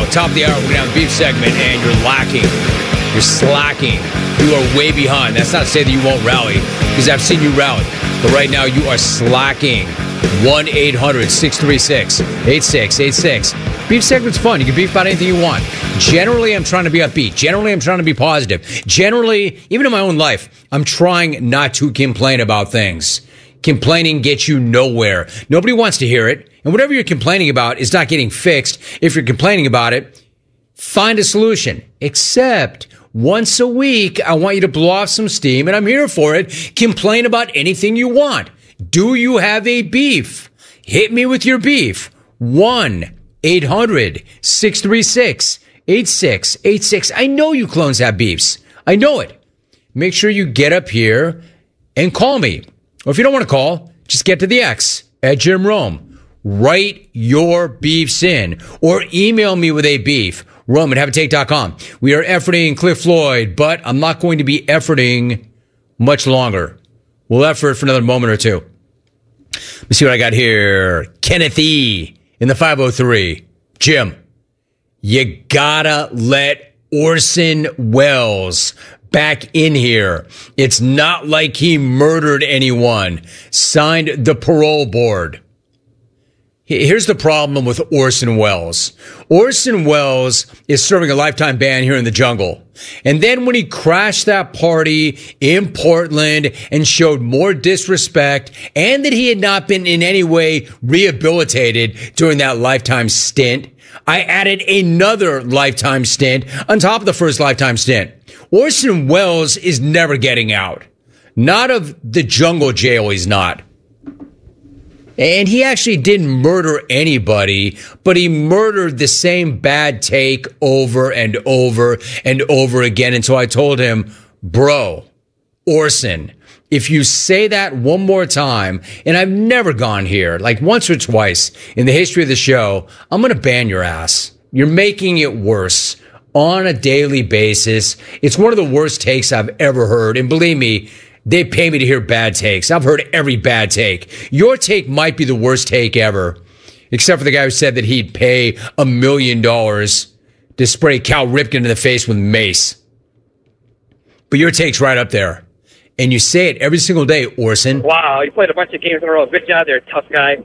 top of the hour, we're going to have the beef segment, and you're lacking. You're slacking. You are way behind. That's not to say that you won't rally, because I've seen you rally. But right now, you are slacking. 1-800-636-8686. Beef segment's fun. You can beef about anything you want. Generally, I'm trying to be upbeat. Generally, I'm trying to be positive. Generally, even in my own life, I'm trying not to complain about things. Complaining gets you nowhere. Nobody wants to hear it. And whatever you're complaining about is not getting fixed. If you're complaining about it, find a solution. Except once a week, I want you to blow off some steam, and I'm here for it. Complain about anything you want. Do you have a beef? Hit me with your beef. 1-800-636-8686. I know you clones have beefs. I know it. Make sure you get up here and call me. Or if you don't want to call, just get to the X at Jim Rome. Write your beefs in or email me with a beef. Rome at haveatake.com. We are efforting Cliff Floyd, but I'm not going to be efforting much longer. We'll effort for another moment or two. Let's see what I got here. Kenneth E. in the 503. Jim, you gotta let Orson Welles back in here. It's not like he murdered anyone. Signed the parole board. Here's the problem with Orson Welles. Orson Welles is serving a lifetime ban here in the jungle. And then when he crashed that party in Portland and showed more disrespect and that he had not been in any way rehabilitated during that lifetime stint, I added another lifetime stint on top of the first lifetime stint. Orson Welles is never getting out. Not of the jungle jail, he's not. And he actually didn't murder anybody, but he murdered the same bad take over and over and over again until I told him, bro, Orson, if you say that one more time, and I've never gone here, like once or twice in the history of the show, I'm going to ban your ass. You're making it worse on a daily basis. It's one of the worst takes I've ever heard. And believe me, they pay me to hear bad takes. I've heard every bad take. Your take might be the worst take ever, except for the guy who said that he'd pay $1 million to spray Cal Ripken in the face with mace. But your take's right up there. And you say it every single day, Orson. Wow, you played a bunch of games in a row. Good job there, tough guy.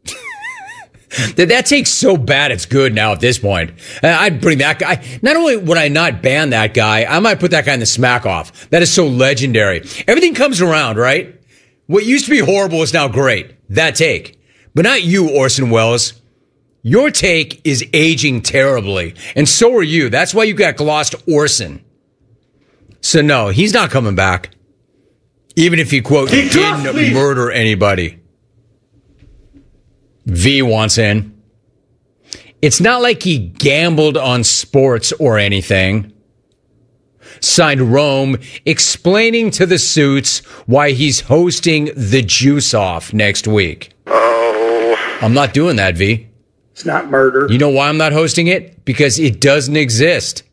That takes so bad it's good now at this point. I'd bring that guy. Not only would I not ban that guy, I might put that guy in the smack off. That is so legendary. Everything comes around, right? What used to be horrible is now great. That take. But not you, Orson Welles. Your take is aging terribly. And so are you. That's why you got glossed Orson. So no, he's not coming back. Even if he, quote, didn't murder anybody. V wants in. It's not like he gambled on sports or anything. Signed Rome, explaining to the suits why he's hosting the Juice Off next week. Oh. I'm not doing that, V. It's not murder. You know why I'm not hosting it? Because it doesn't exist.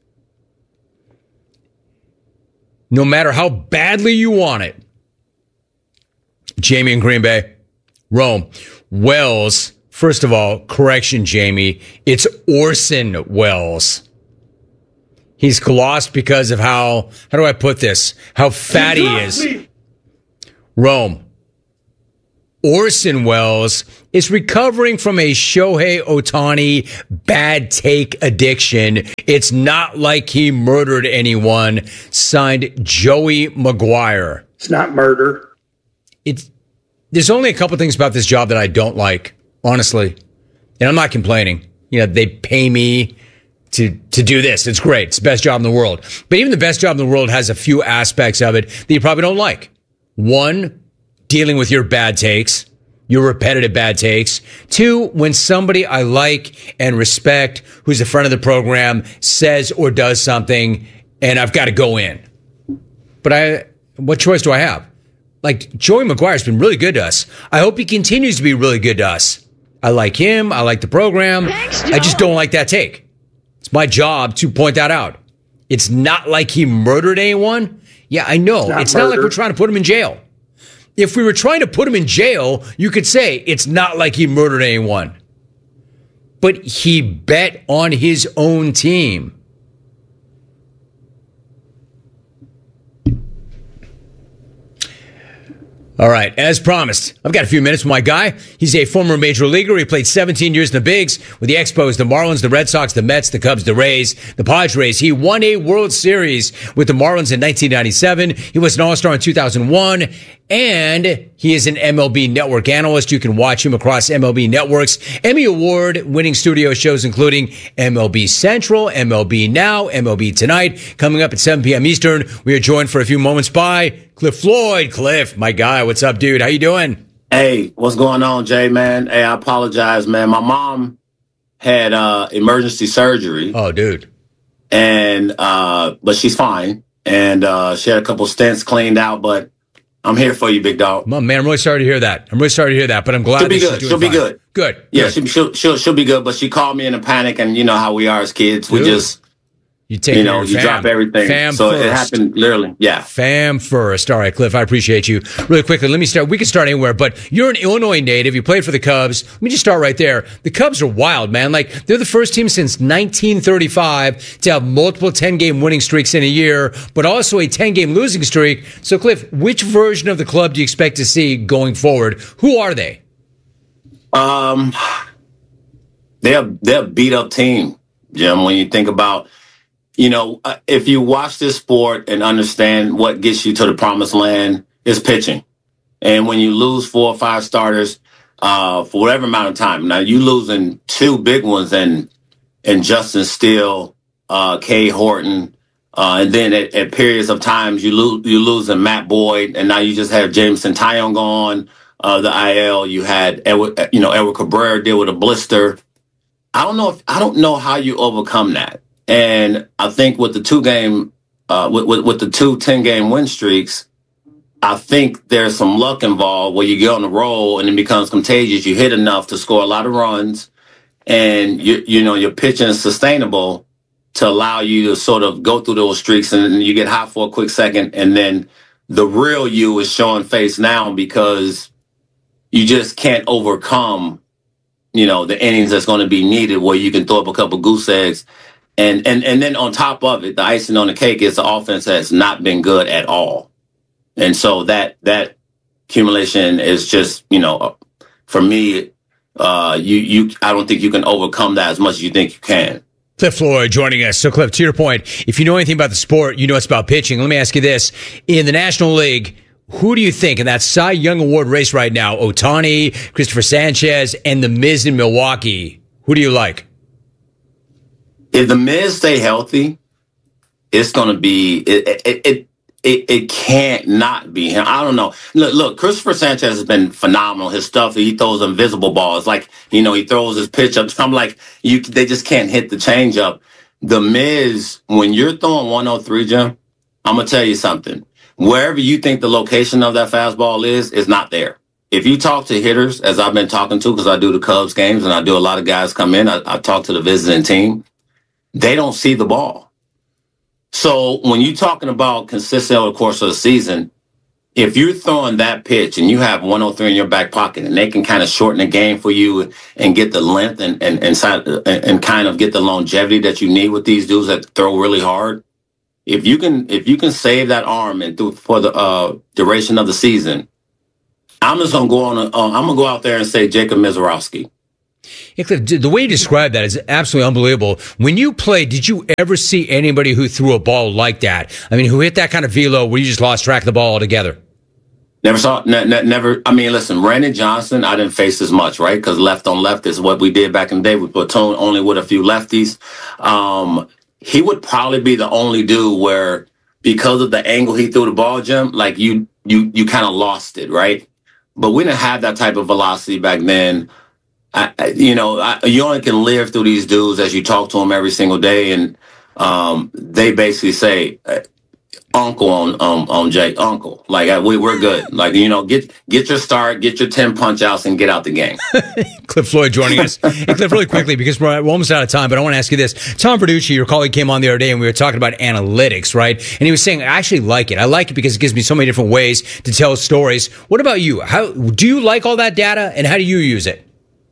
No matter how badly you want it. Jamie in Green Bay. Rome. Welles, first of all, correction, Jamie, it's Orson Welles. He's glossed because of how do I put this? How fat he is. Rome. Orson Welles is recovering from a Shohei Ohtani bad take addiction. It's not like he murdered anyone. Signed Joey Maguire. It's not murder. There's only a couple things about this job that I don't like, honestly. And I'm not complaining. You know, they pay me to do this. It's great. It's the best job in the world. But even the best job in the world has a few aspects of it that you probably don't like. One, dealing with your bad takes, your repetitive bad takes. Two, when somebody I like and respect, who's a friend of the program, says or does something, and I've got to go in. But what choice do I have? Like, Joey Maguire's been really good to us. I hope he continues to be really good to us. I like him. I like the program. Thanks, I just don't like that take. It's my job to point that out. It's not like he murdered anyone. Yeah, I know. It's not like we're trying to put him in jail. If we were trying to put him in jail, you could say it's not like he murdered anyone. but he bet on his own team. All right, as promised, I've got a few minutes with my guy. He's a former major leaguer. He played 17 years in the bigs with the Expos, the Marlins, the Red Sox, the Mets, the Cubs, the Rays, the Padres. He won a World Series with the Marlins in 1997. He was an All-Star in 2001. And he is an MLB Network analyst. You can watch him across MLB Network's Emmy Award-winning studio shows, including MLB Central, MLB Now, MLB Tonight. Coming up at 7 p.m. Eastern, we are joined for a few moments by Cliff Floyd. Cliff, my guy, what's up, dude? How you doing? Hey, what's going on, Jay, man? Hey, I apologize, man. My mom had emergency surgery. Oh, dude. And but she's fine. And she had a couple stents cleaned out, but I'm here for you, big dog. Man, I'm really sorry to hear that. But I'm glad she'll be that good. she's She'll doing be fine. good. Good. Yeah, good. she'll be good. But she called me in a panic, and you know how we are as kids. Dude, we just, you take care of your you drop everything. Fam so first. it happened literally. Yeah. Fam first. All right, Cliff, I appreciate you. Really quickly, let me start. We can start anywhere, but you're an Illinois native. You played for the Cubs. Let me just start right there. The Cubs are wild, man. Like, they're the first team since 1935 to have multiple 10-game winning streaks in a year, but also a 10-game losing streak. So, Cliff, which version of the club do you expect to see going forward? Who are they? They're a beat up team, Jim. When you think about, if you watch this sport and understand what gets you to the promised land, is pitching. And when you lose 4 or 5 starters for whatever amount of time, now you losing 2 big ones and Justin Steele, Kay Horton, and then at periods of times you losing Matt Boyd, and now you just have Jameson Taillon gone, the IL. You had Edward Cabrera deal with a blister. I don't know how you overcome that. And I think with the 2 10-game win streaks, I think there's some luck involved where you get on the roll and it becomes contagious. You hit enough to score a lot of runs, and your pitching is sustainable to allow you to sort of go through those streaks, and you get hot for a quick second, and then the real you is showing face now because you just can't overcome the innings that's going to be needed where you can throw up a couple goose eggs. And then on top of it, the icing on the cake is the offense has not been good at all. And so that accumulation is just, for me, I don't think you can overcome that as much as you think you can. Cliff Floyd joining us. So, Cliff, to your point, if you know anything about the sport, you know it's about pitching. Let me ask you this. In the National League, who do you think in that Cy Young Award race right now, Ohtani, Christopher Sanchez, and The Miz in Milwaukee, who do you like? If The Miz stay healthy, it's going to be it can't not be him. I don't know. Look, Christopher Sanchez has been phenomenal. His stuff, he throws invisible balls. Like, he throws his pitch up. I'm like, they just can't hit the changeup. The Miz, when you're throwing 103, Jim, I'm going to tell you something. Wherever you think the location of that fastball is not there. If you talk to hitters, as I've been talking to, because I do the Cubs games and I do a lot of guys come in, I talk to the visiting team, they don't see the ball. So when you're talking about consistent over the course of the season, if you're throwing that pitch and you have 103 in your back pocket and they can kind of shorten the game for you and get the length and kind of get the longevity that you need with these dudes that throw really hard, if you can save that arm and for the duration of the season, I'm just gonna I'm gonna go out there and say Jacob Misiorowski. Hey, Cliff, the way you describe that is absolutely unbelievable. When you played, did you ever see anybody who threw a ball like that? I mean, who hit that kind of velo where you just lost track of the ball altogether? Never saw, never. I mean, listen, Randy Johnson, I didn't face as much, right? Because left on left is what we did back in the day with platoon, only with a few lefties. He would probably be the only dude where, because of the angle he threw the ball, Jim, like you kind of lost it, right? But we didn't have that type of velocity back then. You only can live through these dudes as you talk to them every single day, and they basically say, "Uncle on Jake, Uncle." Like we're good. Like get your start, get your 10 punch outs, and get out the game. Cliff Floyd joining us. Hey, Cliff, really quickly because we're almost out of time, but I want to ask you this: Tom Verducci, your colleague, came on the other day, and we were talking about analytics, right? And he was saying, "I actually like it. I like it because it gives me so many different ways to tell stories." What about you? How do you like all that data, and how do you use it?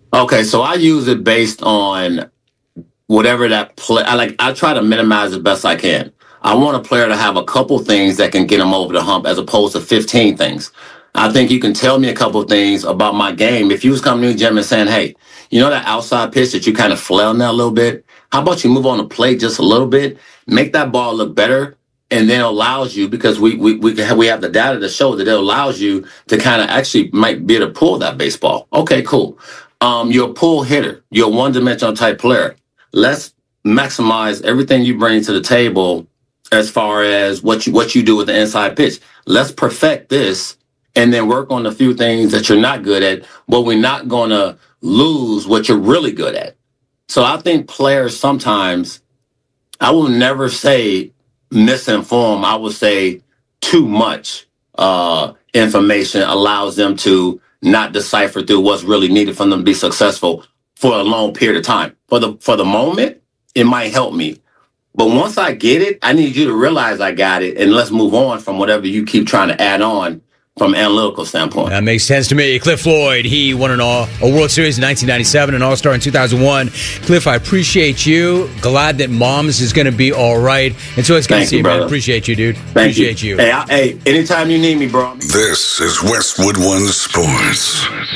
Okay, so I use it based on whatever that play. I try to minimize as best I can. I want a player to have a couple things that can get him over the hump as opposed to 15 things. I think you can tell me a couple things about my game. If you was coming to the gym and saying, hey, you know that outside pitch that you kind of flailing that a little bit? How about you move on the plate just a little bit, make that ball look better, and then allows you, because we have the data to show that it allows you to kind of actually might be able to pull that baseball. Okay, cool. You're a pull hitter. You're a one-dimensional type player. Let's maximize everything you bring to the table as far as what you do with the inside pitch. Let's perfect this and then work on the few things that you're not good at, but we're not going to lose what you're really good at. So I think players sometimes, I will never say misinform. I would say too much information allows them to not decipher through what's really needed for them to be successful for a long period of time. For the moment, it might help me. But once I get it, I need you to realize I got it, and let's move on from whatever you keep trying to add on from an analytical standpoint. That makes sense to me. Cliff Floyd, he won a World Series in 1997, an All-Star in 2001. Cliff, I appreciate you. Glad that Mom's is going to be all right. And so it's good to see you, man. Appreciate you, dude. Appreciate you. Hey, anytime you need me, bro. This is Westwood One Sports.